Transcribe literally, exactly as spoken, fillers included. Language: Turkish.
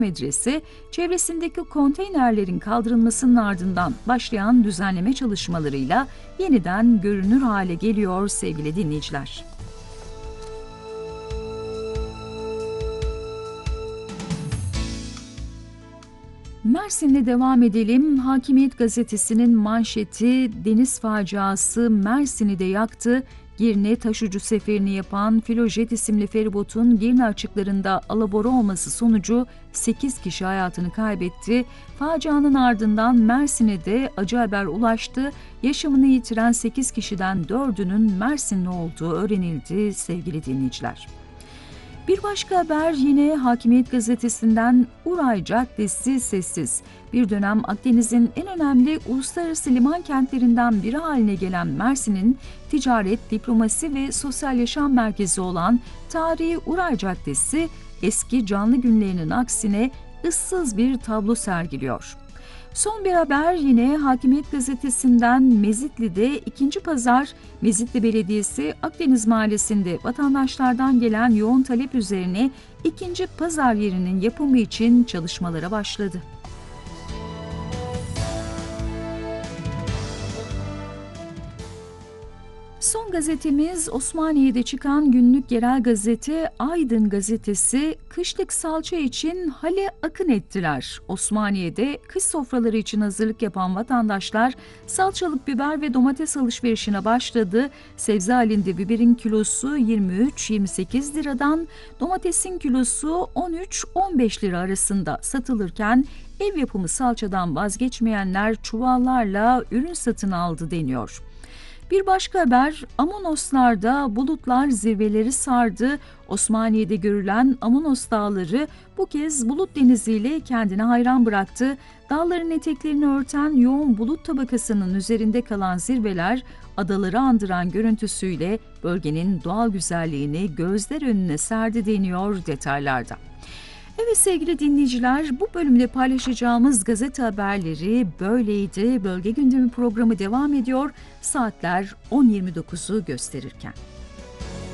Medrese, çevresindeki konteynerlerin kaldırılmasının ardından başlayan düzenleme çalışmalarıyla yeniden görünür hale geliyor sevgili dinleyiciler. Mersin'le devam edelim. Hakimiyet gazetesinin manşeti deniz faciası Mersin'i de yaktı. Girne taşucu seferini yapan Filojet isimli feribotun Girne açıklarında alabora olması sonucu sekiz kişi hayatını kaybetti. Facianın ardından Mersin'e de acı haber ulaştı. Yaşamını yitiren sekiz kişiden dördünün Mersinli olduğu öğrenildi sevgili dinleyiciler. Bir başka haber yine Hakimiyet gazetesinden. Uray Caddesi sessiz. Bir dönem Akdeniz'in en önemli uluslararası liman kentlerinden biri haline gelen Mersin'in ticaret, diplomasi ve sosyal yaşam merkezi olan tarihi Uray Caddesi eski canlı günlerinin aksine ıssız bir tablo sergiliyor. Son bir haber yine Hakimiyet gazetesinden. Mezitli'de ikinci pazar. Mezitli Belediyesi Akdeniz Mahallesi'nde vatandaşlardan gelen yoğun talep üzerine ikinci pazar yerinin yapımı için çalışmalara başladı. Son gazetemiz Osmaniye'de çıkan günlük yerel gazete Aydın gazetesi. Kışlık salça için hale akın ettiler. Osmaniye'de kış sofraları için hazırlık yapan vatandaşlar salçalık biber ve domates alışverişine başladı. Sebze halinde biberin kilosu yirmi üç yirmi sekiz liradan, domatesin kilosu on üç on beş lira arasında satılırken ev yapımı salçadan vazgeçmeyenler çuvallarla ürün satın aldı deniyor. Bir başka haber, Amonoslar'da bulutlar zirveleri sardı. Osmaniye'de görülen Amonos dağları bu kez bulut deniziyle kendine hayran bıraktı. Dağların eteklerini örten yoğun bulut tabakasının üzerinde kalan zirveler adaları andıran görüntüsüyle bölgenin doğal güzelliğini gözler önüne serdi deniyor detaylarda. Evet sevgili dinleyiciler, bu bölümde paylaşacağımız gazete haberleri böyleydi. Bölge Gündemi programı devam ediyor. Saatler on yirmi dokuzu gösterirken.